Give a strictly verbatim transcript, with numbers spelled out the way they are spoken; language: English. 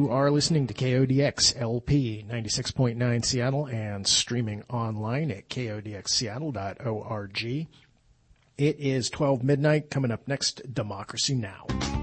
You are listening to K O D X L P ninety-six point nine Seattle and streaming online at K O D X seattle dot org. It is twelve midnight. Coming up next, Democracy Now!